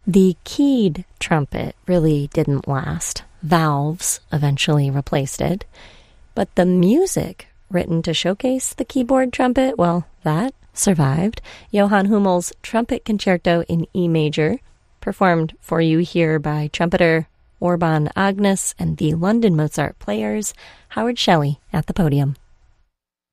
The keyed trumpet really didn't last. Valves eventually replaced it. But the music written to showcase the keyboard trumpet, well, that survived. Johann Hummel's Trumpet Concerto in E major, performed for you here by trumpeter Orban Agnes and the London Mozart Players, Howard Shelley at the podium.